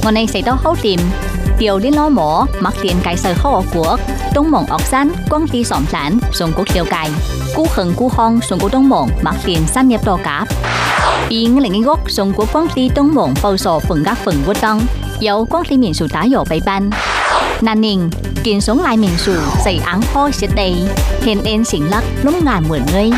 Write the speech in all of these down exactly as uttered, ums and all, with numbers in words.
我哋食到好掂，điều liên lo mỏ mặc tiền cái sở hữu của đông mộng ốc san quang ti sòng sản sông quốc điều cài cú hừng cú hong sông quốc đông mộng mặc tiền san nhập đồ cáp biến lệnh gốc sông quốc quang ti đông mộng bao sổ phần các phần quốc đông dấu quang ti miền sủ tá dầu bay ban nan ninh kiến sống lại miền sủ xây áng ho xịt đầy hiện đen xỉn lắc lúc ngàn mượn người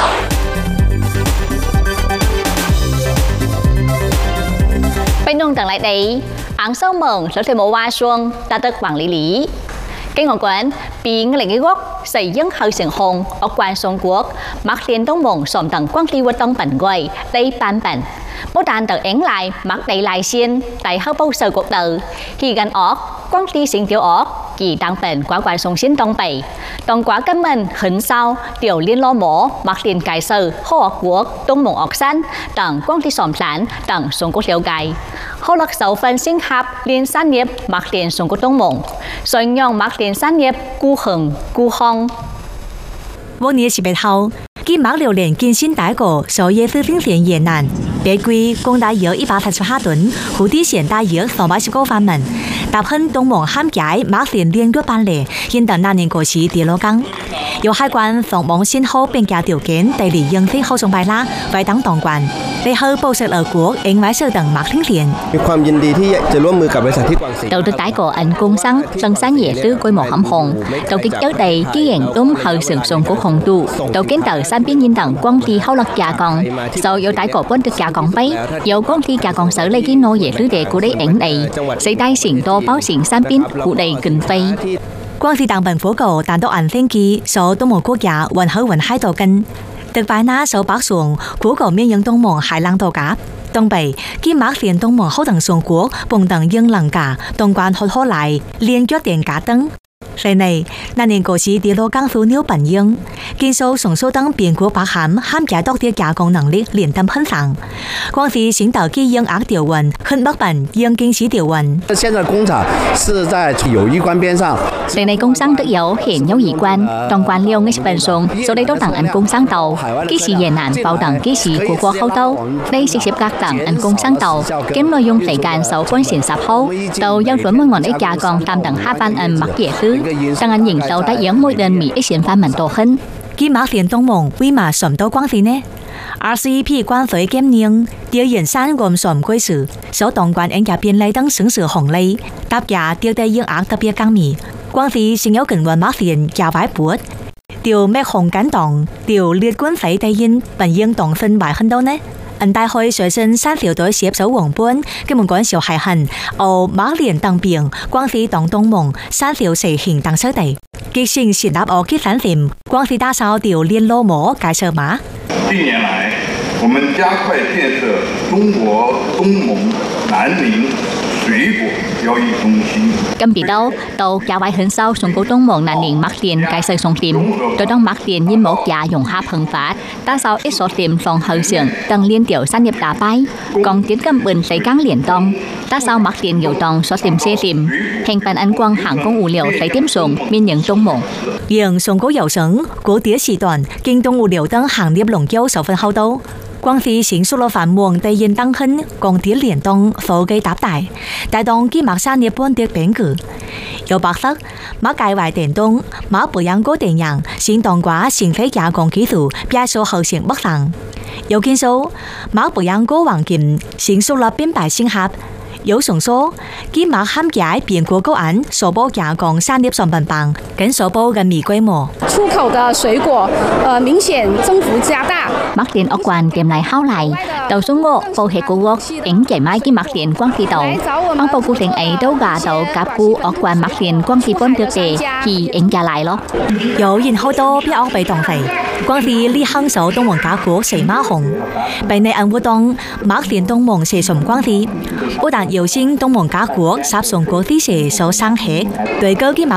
bên đông tầng lại đấy áng sâu mộng sở thêm một hoa xuân ta tức bằng lý lý cái ngọn quán biến lệnh gốc xây dựng hơi sừng hồng ở quan sông quốc mặc tiền đông mộng sòm tầng quang ti quốc đông bản quầy đây ban bản bố đàn tờ én lại mặc đầy lại xiên tại hơi bao sờ cuộc đời thì gần óc quang ti sinh tiểu óc kỳ đang bền quá quan sông xiên đông bảy đồng quá cấm mình hứng sau điều liên lo mỏ mặc tiền cài sờ hô quốc đông mộng ọc san tầng quang ti sòm sản tầng sông quốc liễu cài hô lạc sáu phần sinh hợp liên sản nghiệp mặc tiền sông quốc đông mộng rồi nhong mặc tiền sản nghiệp cú hừng cú hong 我年是被偷。今马六年建新大个首页四零点越南，别规共大约一百七十八吨，湖底县大约三百十九万民，搭配东盟함께马連連續辦理，現等那年過時跌落港。由海關防網先後並加條件，代理應非後送bài啦，為等當關。ในเฮอร์โปรเซสở quốc anhไว้เสือดังมักทิ้งเหรียญมีความยินดีที่จะร่วมมือกับบริษัทที่กวางสิง đầu tư tái của anh cung sáng sân sáng nhẹ tứ quy mô hầm hồn đầu kích trước đây ký hiện đúng hơi sừng sùng của hồng tu đầu kiến tờ san biên nhiên tầng quang ti hậu lật già còn sau yếu tái của quân được già còn bấy yếu quang ti già còn sở lấy ký nô về tứ đề của đấy ảnh này xây tay xỉn tô báo xỉn san biên của đầy kinh phây quang ti tầng bản phố cầu tàn độ ảnh thiên kỳ số đông một quốc gia vận hơi vận hai tổ cân được bài na số bắc xuồng của cầu miền đông mộng hải lang tổ cáp đông北兼mark連東盟後等上國蹦等英能架東關學好來連腳電架燈嚟嚟那年過時跌落江蘇鳥本英建數上數等變國白涵함께多啲加工能力連登噴上光是先導機英額調運很北本英經時調運現在工廠是在友誼關邊上嚟嚟工商都有hiện友誼關當關liêu ngay bên sông sau đây都tặng anh công sáng tàu kỹ sĩ về nạn bao tặng kỹ sĩ của quốc hậu tàu đây sẽ xếp các tặng anh công sáng tàu kiếm nội dung thể càn sáu quân xịn sạp hậu tàu giao chuẩn mười ngọn ít giá còn tam tặng hai ban anh mặc dễ thứ tăng anh nhìn tàu đã dẫn môi đơn mỹ ít xịn pha mình tổ hình kỹ mark連東盟為嘛什麼關係呢R C E P 關稅檢驗調研三個什麼歸屬所當關人家便來等省市紅利搭價調低應額特別降密關係先有近萬mark連價外撥調咩紅感動調列關費低應本應當分為很多呢anh đại hội學生三條隊接手黃本，根本講小孩恨，而馬連當兵，光是當東盟三條實行當手地，激性設立而結反點，光是打掃條聯絡網介紹碼。 近年來，我們加快建設中國東盟南寧水果交易中心。 今bị đâu tàu giá vay hơn sau sông cổ đông mộng nạn niệm mắc tiền cái sợi sông tìm tôi đang mắc tiền như một giá dùng hấp hưng phát ta sau ít số tìm phòng hơi sườn tầng liên tiểu sản nghiệp đá bay còn tiến cầm bình lấy cáng liền tông ta sau mắc tiền nhiều tông số tìm xe tìm hình bản anh quang hàng công ủ liệu lấy tiêm sông miên những đông mộng nhưng sông cổ dầu sấn cổ tía xì toàn kinh đông ủ liệu tầng hàng điệp lồng châu sáu phần hậu đâu光是成熟了繁忙地現當很鋼鐵聯動科技搭大，帶動基馬山日本的變故。有白色馬界外電動馬培養高電人先當掛成非加工技術變數後成不上。有見數馬培養高黃金成熟了變白先合。有上說，基馬함께變國高安所包加工產業上半棒，跟所包嘅米規模。 出口的水果，呃，明顯增幅加大。 Mắc tiền ốc quan tìm lại hao lại, đầu số ngô phô hệ của quốc, ảnh chạy mái cái mắc tiền quang kỳ tàu. Ông phô cụ tiền ấy đâu gà tàu cáp cụ ốc quan mắc tiền quang kỳ bốn được đề, thì ảnh trả lại lo. 有然後多邊屋被當肥，光是呢行手東盟假國四馬紅，被你按活動mắc tiền東盟四順光是，不但有先東盟假國十順國啲蛇所生起，對嗰啲